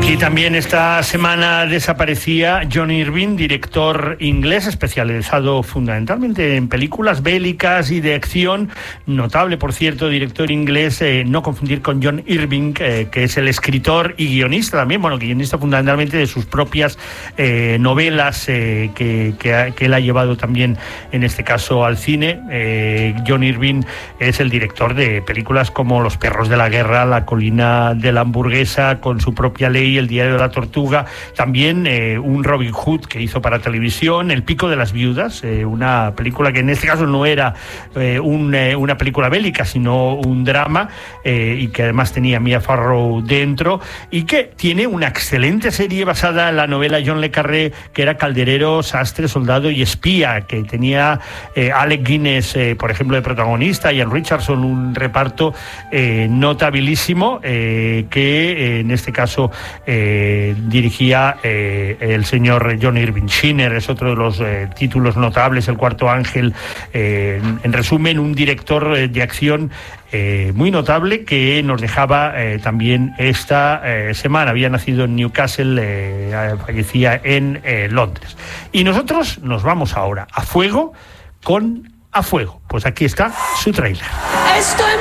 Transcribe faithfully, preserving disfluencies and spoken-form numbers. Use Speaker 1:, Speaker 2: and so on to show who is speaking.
Speaker 1: Y también esta semana desaparecía John Irving, director inglés especializado fundamentalmente en películas bélicas y de acción. Notable, por cierto, director inglés, eh, no confundir con John Irving, eh, que es el escritor y guionista también, bueno, guionista fundamentalmente de sus propias eh, novelas eh, que, que, que él ha llevado también, en este caso, al cine. Eh, John Irving es el director de películas como Los perros de la guerra, La colina de la hamburguesa, con su propia ley, El diario de la tortuga, también eh, un Robin Hood que hizo para televisión, El pico de las viudas, eh, una película que en este caso no era eh, un, eh, una película bélica, sino un drama, eh, y que además tenía Mia Farrow dentro, y que tiene una excelente serie basada en la novela John le Carré, que era Calderero, sastre, soldado y espía, que tenía eh, Alec Guinness, eh, por ejemplo, de protagonista, y Ian Richardson, un reparto eh, notabilísimo, eh, que eh, en este caso eh, dirigía eh, el señor John Irving. Schindler es otro de los eh, títulos notables, El cuarto ángel. Eh, en, en resumen, un director eh, de acción eh, muy notable, que nos dejaba eh, también esta eh, semana. Había nacido en Newcastle, eh, fallecía en eh, Londres. Y nosotros nos vamos ahora a fuego con A Fuego. Pues aquí está su tráiler. Estoy